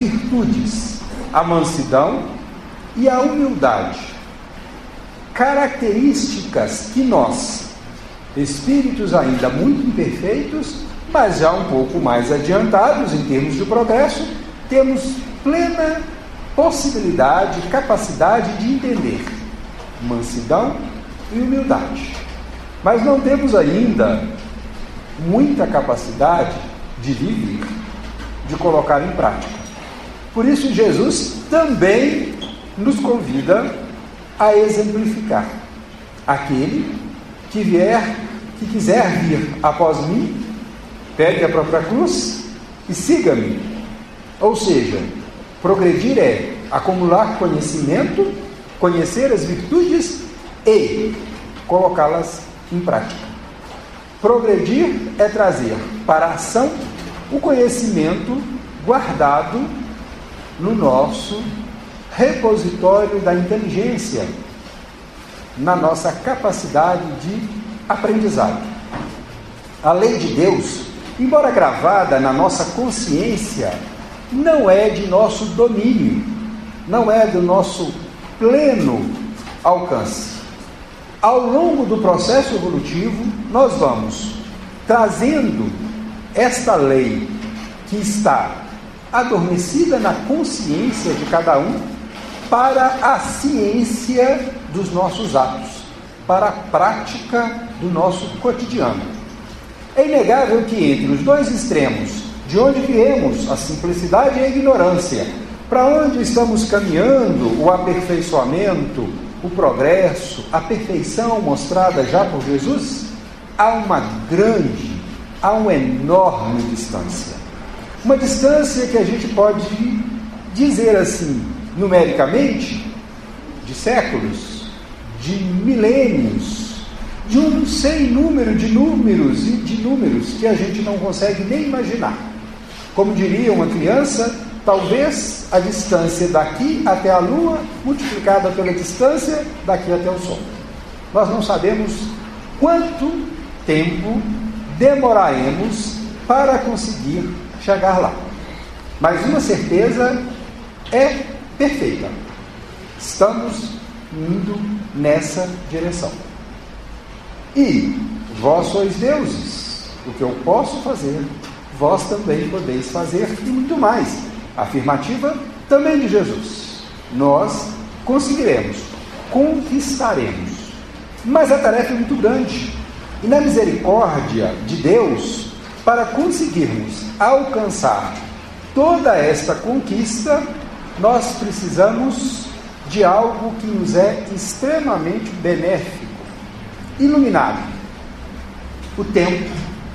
virtudes, a mansidão e a humildade, características que nós, espíritos ainda muito imperfeitos, mas já um pouco mais adiantados em termos de progresso, temos plena possibilidade, capacidade de entender mansidão e humildade. Mas não temos ainda muita capacidade de viver, de colocar em prática. Por isso Jesus também nos convida a exemplificar. Aquele que quiser vir após mim, pegue a própria cruz e siga-me. Ou seja, progredir é acumular conhecimento, conhecer as virtudes e colocá-las em prática. Progredir é trazer para a ação o conhecimento guardado no nosso repositório da inteligência, na nossa capacidade de aprendizado. A lei de Deus, embora gravada na nossa consciência, não é de nosso domínio, não é do nosso pleno alcance. Ao longo do processo evolutivo, nós vamos trazendo esta lei que está adormecida na consciência de cada um para a ciência dos nossos atos, para a prática do nosso cotidiano. É inegável que entre os dois extremos, de onde viemos, a simplicidade e a ignorância, para onde estamos caminhando, o aperfeiçoamento, o progresso, a perfeição mostrada já por Jesus, há uma enorme distância. Uma distância que a gente pode dizer assim, numericamente, de séculos, de milênios, de um sem número de números e de números que a gente não consegue nem imaginar. Como diria uma criança, talvez a distância daqui até a Lua multiplicada pela distância daqui até o Sol. Nós não sabemos quanto tempo demoraremos para conseguir chegar lá. Mas uma certeza é perfeita. Estamos indo nessa direção. E vós sois deuses. O que eu posso fazer, vós também podeis fazer, e muito mais. Afirmativa também de Jesus. Nós conseguiremos, conquistaremos. Mas a tarefa é muito grande. E na misericórdia de Deus, para conseguirmos alcançar toda esta conquista, nós precisamos de algo que nos é extremamente benéfico, iluminado. O tempo,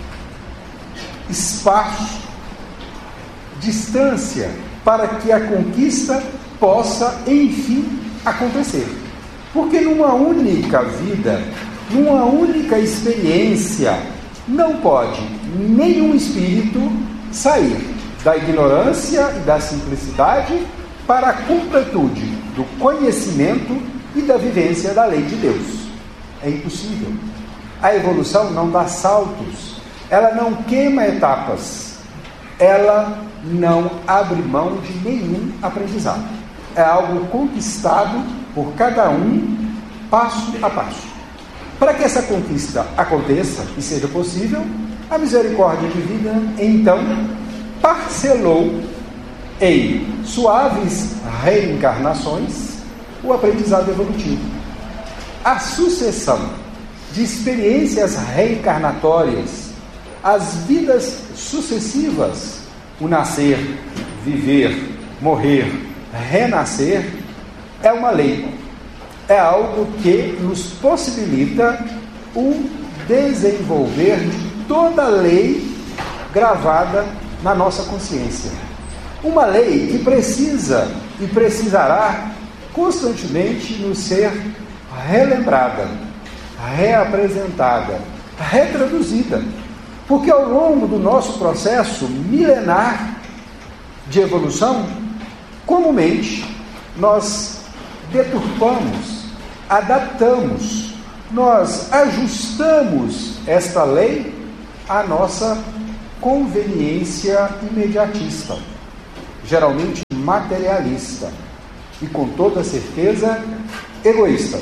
espaço, distância, para que a conquista possa, enfim, acontecer. Porque numa única vida, numa única experiência, não pode nenhum espírito sair da ignorância e da simplicidade para a completude do conhecimento e da vivência da lei de Deus. É impossível. A evolução não dá saltos, ela não queima etapas, ela não abre mão de nenhum aprendizado. É algo conquistado por cada um, passo a passo. Para que essa conquista aconteça e seja possível, a misericórdia divina, então, parcelou em suaves reencarnações o aprendizado evolutivo. A sucessão de experiências reencarnatórias, as vidas sucessivas, o nascer, viver, morrer, renascer, é uma lei. É algo que nos possibilita o desenvolver de toda a lei gravada na nossa consciência. Uma lei que precisa e precisará constantemente nos ser relembrada, reapresentada, retraduzida. Porque ao longo do nosso processo milenar de evolução, comumente nós deturpamos, adaptamos, nós ajustamos esta lei à nossa conveniência imediatista. geralmente materialista e, com toda certeza, egoísta.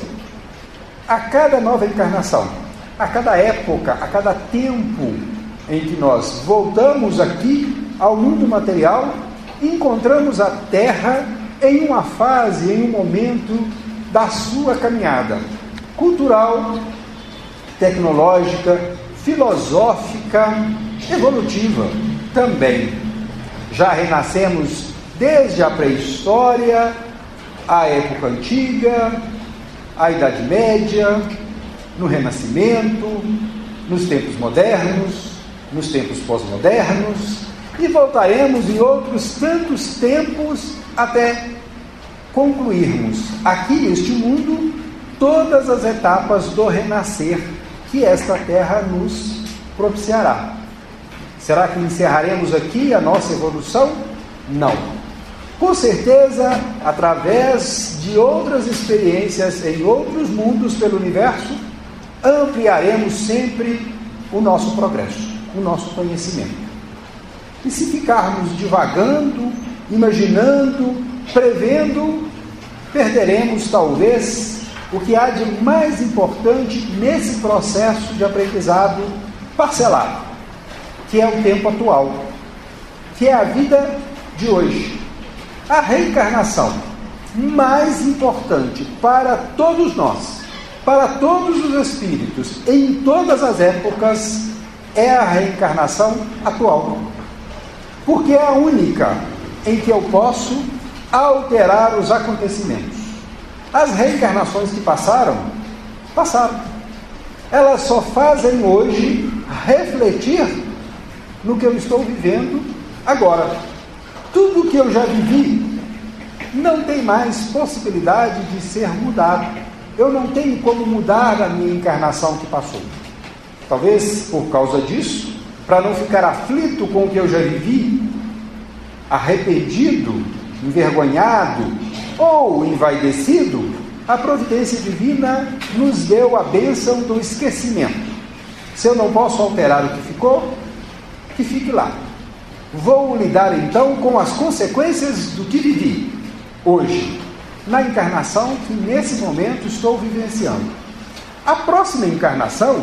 A cada nova encarnação, a cada época, a cada tempo em que nós voltamos aqui ao mundo material, encontramos a Terra em uma fase, em um momento da sua caminhada cultural, tecnológica, filosófica, evolutiva também. Já renascemos desde a pré-história, a época antiga, a Idade Média, no Renascimento, nos tempos modernos, nos tempos pós-modernos, e voltaremos em outros tantos tempos até concluirmos aqui neste mundo todas as etapas do renascer que esta terra nos propiciará. Será que encerraremos aqui a nossa evolução? Não. Com certeza, através de outras experiências em outros mundos pelo universo, ampliaremos sempre o nosso progresso, o nosso conhecimento. E se ficarmos divagando, imaginando, prevendo, perderemos talvez o que há de mais importante nesse processo de aprendizado parcelado, que é o tempo atual, que é a vida de hoje. A reencarnação mais importante para todos nós, para todos os espíritos, em todas as épocas, é a reencarnação atual. Porque é a única em que eu posso alterar os acontecimentos. As reencarnações que passaram, passaram. Elas só fazem hoje refletir no que eu estou vivendo agora. Tudo que eu já vivi não tem mais possibilidade de ser mudado. Eu não tenho como mudar a minha encarnação que passou. Talvez por causa disso, para não ficar aflito com o que eu já vivi, arrependido, envergonhado ou envaidecido, a providência divina nos deu a bênção do esquecimento. Se eu não posso alterar o que ficou, que fique lá. Vou lidar então com as consequências do que vivi hoje, na encarnação que nesse momento estou vivenciando. A próxima encarnação,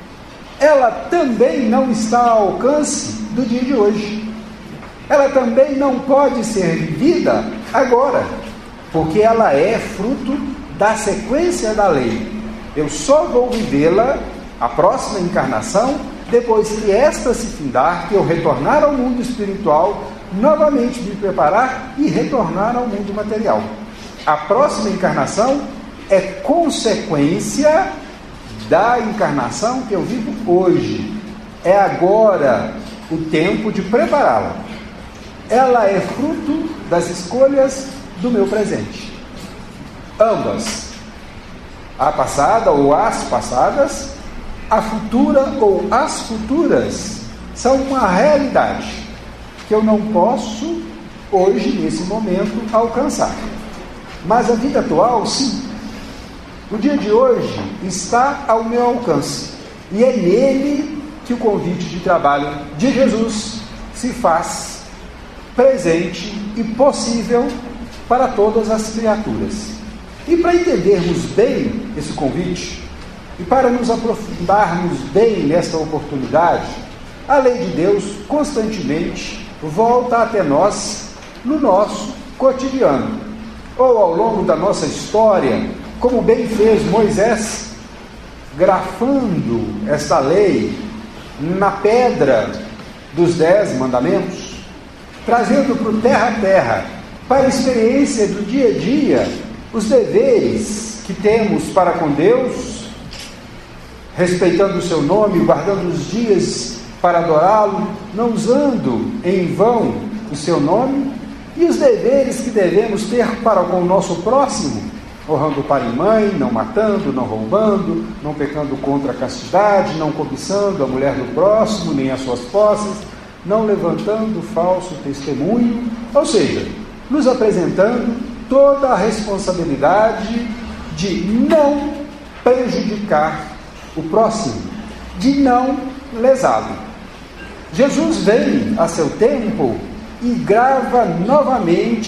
ela também não está ao alcance do dia de hoje. Ela também não pode ser vivida agora, porque ela é fruto da sequência da lei. Eu só vou vivê-la, a próxima encarnação, depois que esta se findar, que eu retornar ao mundo espiritual, novamente me preparar e retornar ao mundo material. A próxima encarnação é consequência da encarnação que eu vivo hoje. É agora o tempo de prepará-la. Ela é fruto das escolhas do meu presente. Ambas. A passada ou as passadas, a futura ou as futuras, são uma realidade que eu não posso, hoje, nesse momento, alcançar. Mas a vida atual, sim. O dia de hoje está ao meu alcance. E é nele que o convite de trabalho de Jesus se faz presente e possível para todas as criaturas. E para entendermos bem esse convite, e para nos aprofundarmos bem nesta oportunidade, a lei de Deus constantemente volta até nós no nosso cotidiano, ou ao longo da nossa história, como bem fez Moisés, grafando esta lei na pedra dos 10 mandamentos, trazendo para o terra a terra, para a experiência do dia a dia, os deveres que temos para com Deus, respeitando o seu nome, guardando os dias para adorá-lo, não usando em vão o seu nome, e os deveres que devemos ter para com o nosso próximo, honrando o pai e mãe, não matando, não roubando, não pecando contra a castidade, não cobiçando a mulher do próximo, nem as suas posses, não levantando falso testemunho, ou seja, nos apresentando toda a responsabilidade de não prejudicar o próximo, de não lesá-lo. Jesus vem a seu tempo e grava novamente